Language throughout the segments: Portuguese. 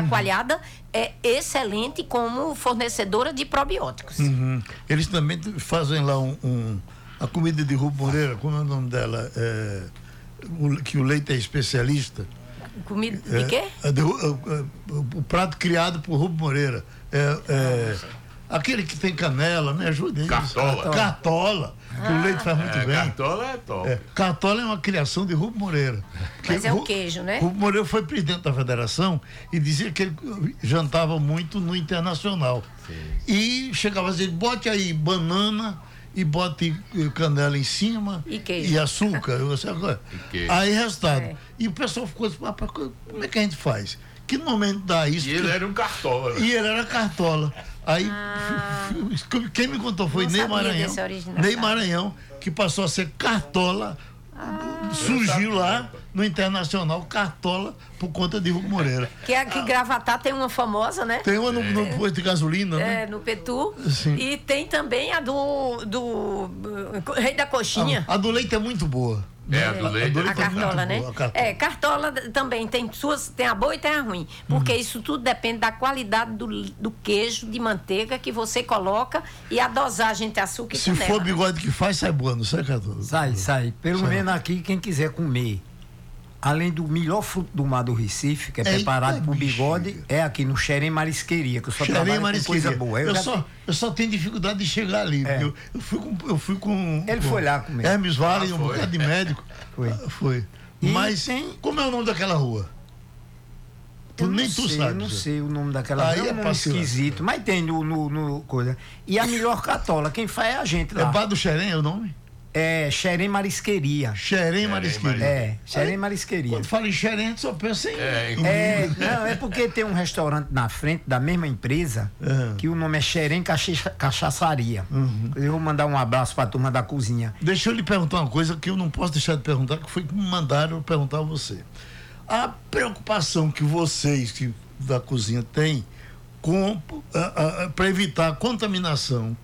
Coalhada é excelente como fornecedora de probióticos. Eles também fazem lá a comida de Rubem Moreira, como é o nome dela? Que o leite é especialista. Comida de quê? O prato criado por Rubem Moreira. Aquele que tem canela, me ajuda aí. Cartola. Que o leite faz muito bem. Cartola é top. Cartola é uma criação de Rubem Moreira. Mas é o queijo, né? Rubem Moreira foi presidente da federação e dizia que ele jantava muito no Internacional. Sim. E chegava a dizer, bote aí banana e bote canela em cima e queijo. E açúcar. Aí, resultado. E o pessoal ficou assim, como é que a gente faz? Que momento dá isso? E ele era um cartola. E ele era cartola. Aí, quem me contou foi Ney Maranhão. Ney Maranhão, que passou a ser cartola, surgiu lá no Internacional, cartola, por conta de Rubem Moreira. Que aqui em Gravatá tem uma famosa, né? Tem uma no posto de gasolina, né? No Petu. Sim. E tem também a do Rei da Coxinha. A do leite é muito boa. A do leite. A cartola, né? Cartola também tem a boa e tem a ruim. Porque isso tudo depende da qualidade do queijo de manteiga que você coloca e a dosagem de açúcar e canela. Se for Bigode que faz, sai boa, não sai, cartola? Sai. Pelo menos aqui, quem quiser comer, além do melhor fruto do mar do Recife, que é preparado por Bigode, é aqui no Xerém Marisqueria, que eu só trabalho com coisa boa. Eu só tenho dificuldade de chegar ali. Eu fui com Ele foi lá comer. Hermes Vale, um bocado de médico. Foi. Mas como é o nome daquela rua? Nem tu sabe. Eu não sei o nome daquela rua. É um nome esquisito, mas tem no coisa. E a melhor cartola, quem faz é a gente lá. É Bar do Xerém, é o nome? É Xerém Marisqueria. Xerém Marisqueria. Xerém Marisqueria. Quando fala em Xerém, só pensa em... Não, é porque tem um restaurante na frente da mesma empresa que o nome é Xerém Cachaçaria. Eu vou mandar um abraço para a turma da cozinha. Deixa eu lhe perguntar uma coisa que eu não posso deixar de perguntar, que foi que me mandaram perguntar a você. A preocupação que vocês da cozinha têm para evitar a contaminação,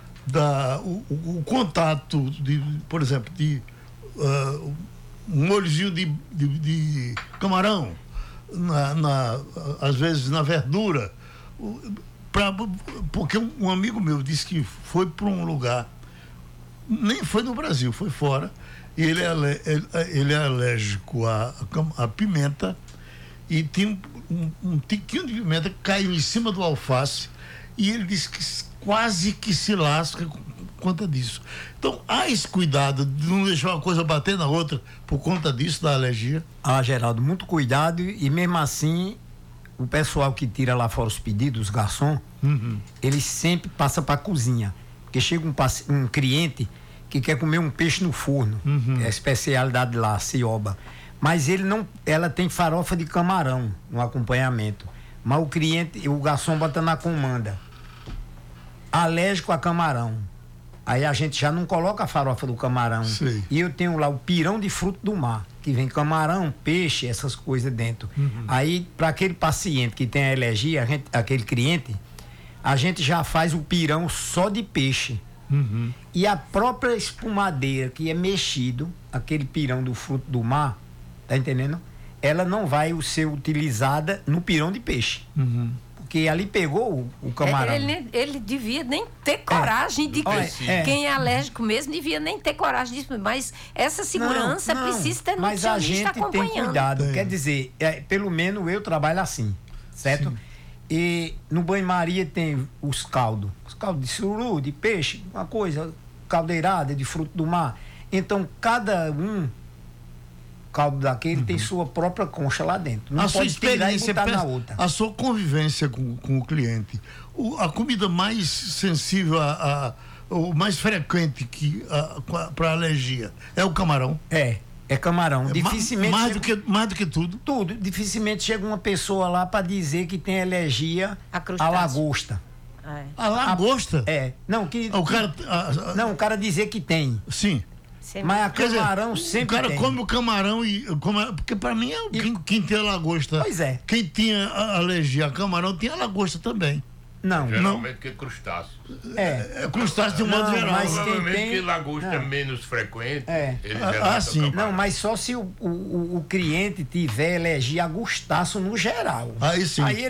o contato por exemplo, de um molhozinho de camarão, às vezes na verdura, porque um amigo meu disse que foi para um lugar, nem foi no Brasil, foi fora, e ele é alérgico à pimenta, e tinha um tiquinho de pimenta que caiu em cima do alface, e ele disse que quase que se lasca por conta disso. Então, há esse cuidado de não deixar uma coisa bater na outra por conta disso, da alergia? Geraldo, muito cuidado, e mesmo assim, o pessoal que tira lá fora os pedidos, os garçom, eles sempre passam para a cozinha, porque chega um cliente que quer comer um peixe no forno, que é a especialidade lá, cioba, mas ela tem farofa de camarão no acompanhamento, mas o garçom bota na comanda alérgico a camarão. Aí a gente já não coloca a farofa do camarão. Sim. E eu tenho lá o pirão de fruto do mar, que vem camarão, peixe, essas coisas dentro. Aí, para aquele paciente que tem alergia, aquele cliente, a gente já faz o pirão só de peixe. E a própria espumadeira que é mexido, aquele pirão do fruto do mar, tá entendendo? Ela não vai ser utilizada no pirão de peixe. Porque ali pegou o camarão. Ele devia nem ter coragem de... Quem é alérgico mesmo devia nem ter coragem disso. Mas essa segurança precisa ter nutricionista acompanhando. Mas a gente tem cuidado. Quer dizer, pelo menos eu trabalho assim, certo? Sim. E no banho-maria tem os caldos. Os caldos de suru, de peixe, uma coisa, caldeirada, de fruto do mar. Então, cada caldo daquele tem sua própria concha lá dentro. Não pode tirar e botar na outra. A sua convivência com o cliente, a comida mais sensível, o mais frequente para alergia é o camarão? É camarão. Dificilmente mais do que tudo? Tudo. Dificilmente chega uma pessoa lá para dizer que tem alergia à lagosta. A lagosta? Não, o cara dizer que tem. Sim. Mas a camarão sempre o cara tem. come o camarão porque para mim quem tem a lagosta. Pois é. Quem tinha alergia a camarão tinha a lagosta também. Não. Geralmente que é crustáceo. É crustáceo de um modo geral. Mas provavelmente que lagosta é menos frequente. Sim. Não, mas só se o cliente tiver alergia a gustaço no geral. Aí sim. Aí